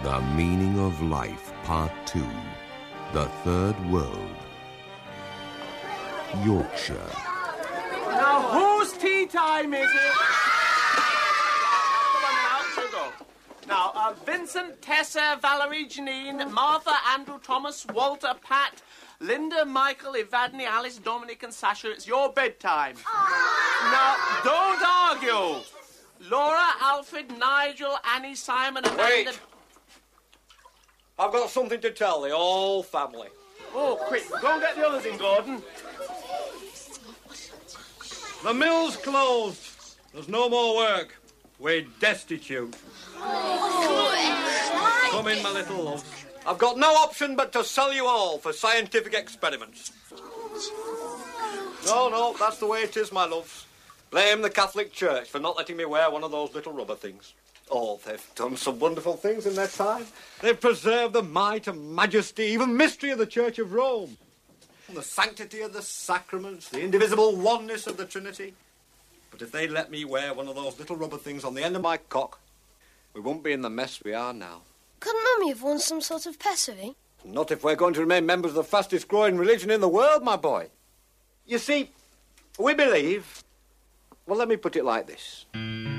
The Meaning of Life, Part 2. The Third World. Yorkshire. Now, whose tea time is it? Come on now, you go. Now, Vincent, Tessa, Valerie, Janine, Martha, Andrew, Thomas, Walter, Pat, Linda, Michael, Evadne, Alice, Dominic and Sasha, it's your bedtime. Now, don't argue. Laura, Alfred, Nigel, Annie, Simon and Wait. Amanda... I've got something to tell the whole family. Oh, quick, go and get the others in, Gordon. The mill's closed. There's no more work. We're destitute. Come in, my little loves. I've got no option but to sell you all for scientific experiments. No, that's the way it is, my loves. Blame the Catholic Church for not letting me wear one of those little rubber things. Oh, they've done some wonderful things in their time. They've preserved the might and majesty, even mystery of the Church of Rome. And the sanctity of the sacraments, the indivisible oneness of the Trinity. But if they let me wear one of those little rubber things on the end of my cock, we won't be in the mess we are now. Couldn't Mummy have worn some sort of pessary? Not if we're going to remain members of the fastest growing religion in the world, my boy. You see, we believe... Well, let me put it like this.